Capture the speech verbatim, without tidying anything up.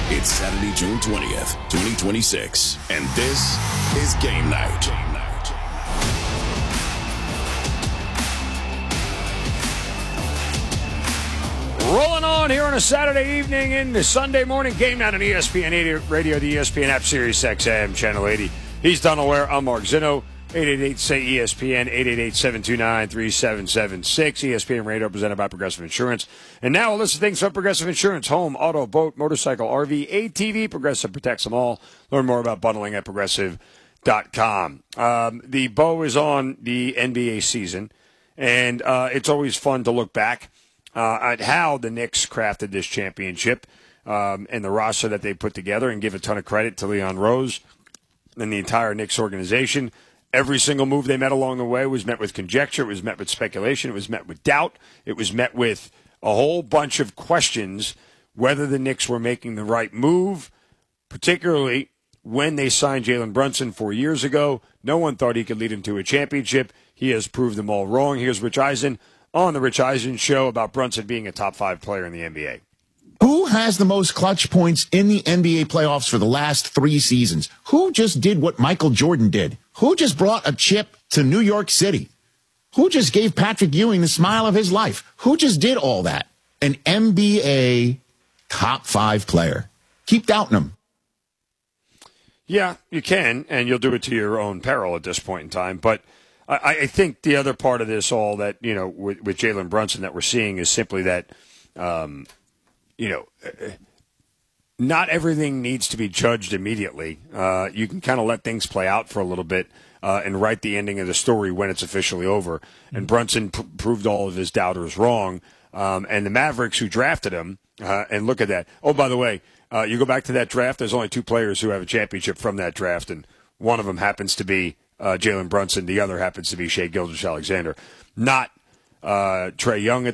It's Saturday, June twentieth, twenty twenty-six, and this is Game Night. Game Night. Rolling on here on a Saturday evening into Sunday morning Game Night on E S P N eighty Radio, the E S P N app, Sirius X M, Channel eighty. He's Donald Ware. I'm Mark Zinno. eight eight eight, S A Y, E S P N, eight eight eight, seven two nine, three seven seven six. E S P N Radio presented by Progressive Insurance. And now a list of things from Progressive Insurance: home, auto, boat, motorcycle, R V, A T V. Progressive protects them all. Learn more about bundling at progressive dot com. Um, the bow is on the N B A season, and uh, it's always fun to look back uh, at how the Knicks crafted this championship um, and the roster that they put together, and give a ton of credit to Leon Rose and the entire Knicks organization. Every single move they met along the way was met with conjecture. It was met with speculation. It was met with doubt. It was met with a whole bunch of questions whether the Knicks were making the right move, particularly when they signed Jalen Brunson four years ago. No one thought he could lead them to a championship. He has proved them all wrong. Here's Rich Eisen on the Rich Eisen Show about Brunson being a top five player in the N B A. Who has the most clutch points in the N B A playoffs for the last three seasons? Who just did what Michael Jordan did? Who just brought a chip to New York City? Who just gave Patrick Ewing the smile of his life? Who just did all that? An N B A top five player. Keep doubting him. Yeah, you can, and you'll do it to your own peril at this point in time. But I, I think the other part of this all that, you know, with, with Jalen Brunson that we're seeing is simply that, um, you know, not everything needs to be judged immediately. Uh, you can kind of let things play out for a little bit uh, and write the ending of the story when it's officially over. And Brunson pr- proved all of his doubters wrong. Um, and the Mavericks, who drafted him, uh, and look at that. Oh, by the way, uh, you go back to that draft, there's only two players who have a championship from that draft, and one of them happens to be uh, Jalen Brunson. The other happens to be Shai Gilgeous-Alexander. Not uh, Trae Young